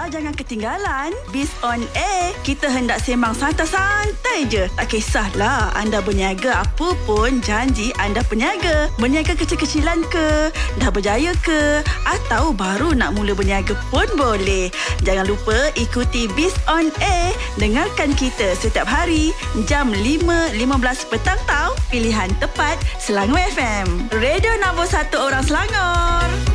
jangan ketinggalan Biz on Air. Kita hendak sembang santai-santai je. Tak kisahlah anda berniaga apa pun, janji anda peniaga. Berniaga kecil-kecilan ke, dah berjaya ke, atau baru nak mula berniaga pun boleh. Jangan lupa ikuti Biz on Air. Dengarkan kita setiap hari jam 5.15 petang tau. Pilihan tepat Selangor FM. Radio nombor 1 orang Selangor.